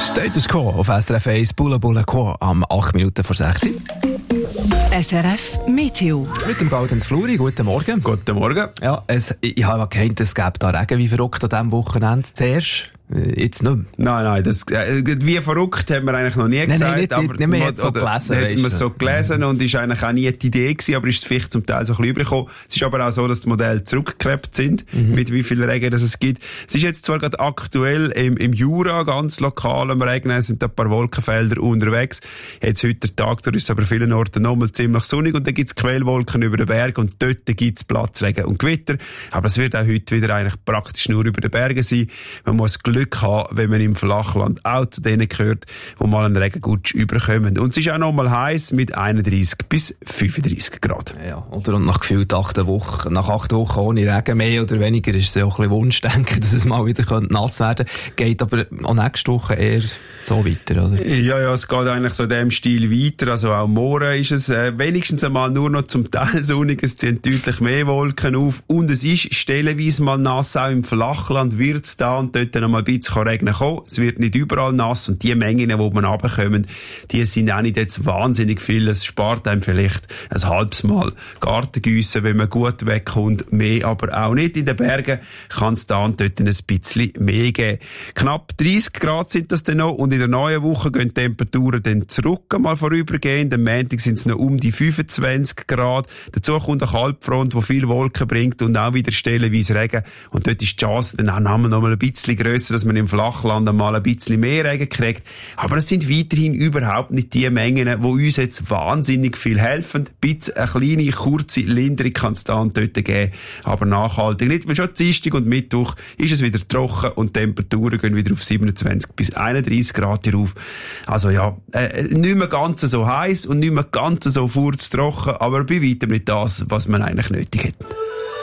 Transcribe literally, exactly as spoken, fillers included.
Status Quo auf S R F eins, Bulla Bulla Quo am acht Minuten vor sechs. S R F Meteo. Mit dem Gaudenz Fluri, guten Morgen. Guten Morgen. Ja, es, ich habe gemeint, es gäbe da Regen wie verrückt an diesem Wochenende. Zuerst, jetzt nicht mehr. Nein, nein, das, äh, wie verrückt haben wir eigentlich noch nie nein, gesagt. Nein, nicht, aber nicht, nicht so gelesen. Hat man so gelesen und ist eigentlich auch nie die Idee gewesen, aber ist vielleicht zum Teil so ein bisschen übergekommen. Es ist aber auch so, dass die Modelle zurückgeklebt sind, mhm. mit wie viel Regen das es gibt. Es ist jetzt zwar gerade aktuell im, im Jura ganz lokal am Regnen, es sind ein paar Wolkenfelder unterwegs. Jetzt heute der Tag, da ist es aber an vielen Orten nochmal ziemlich sonnig und dann gibt es Quellwolken über den Berg und dort gibt es Platzregen und Gewitter. Aber es wird auch heute wieder eigentlich praktisch nur über den Bergen sein. Man muss Glück haben, wenn man im Flachland auch zu denen gehört, wo mal einen Regengutsch überkommen. Und es ist auch noch mal heiß mit einunddreissig bis fünfunddreissig Grad. Ja, oder und nach gefühlt acht Wochen, nach acht Wochen ohne Regen mehr oder weniger ist es ja auch ein bisschen Wunschdenken, dass es mal wieder nass werden könnte. Geht aber auch nächste Woche eher so weiter, oder? Ja, ja, es geht eigentlich so in diesem Stil weiter. Also auch morgen ist es äh, wenigstens einmal nur noch zum Teil sonnig. Es ziehen deutlich mehr Wolken auf. Und es ist stellenweise mal nass. Auch im Flachland wird es da und dort noch mal ein bisschen regnen kommen. Es wird nicht überall nass. Und die Mengen, die man runterkommen, die sind auch nicht jetzt wahnsinnig viel. Es spart einem vielleicht ein halbes Mal Gartengüsse, wenn man gut wegkommt. Mehr aber auch nicht. In den Bergen kann es da und dort ein bisschen mehr geben. Knapp dreissig Grad sind das dann noch. Und in der neuen Woche gehen die Temperaturen dann zurück, mal vorübergehend. Am Montag sind es noch um die fünfundzwanzig Grad. Dazu kommt eine Kaltfront, die viel Wolken bringt und auch wieder stellenweise Regen. Und dort ist die Chance dann auch noch mal ein bisschen grösser, dass man im Flachland mal ein bisschen mehr Regen kriegt. Aber es sind weiterhin überhaupt nicht die Mengen, die uns jetzt wahnsinnig viel helfen. Ein bisschen eine kleine, kurze Linderung kann es da und dort geben, aber nachhaltig nicht. Weil schon Dienstag und Mittwoch ist es wieder trocken und die Temperaturen gehen wieder auf siebenundzwanzig bis einunddreissig Grad rauf. Also ja, äh, nicht mehr ganz so heiß und nicht mehr ganz so furztrocken, aber bei weitem nicht das, was man eigentlich nötig hätte.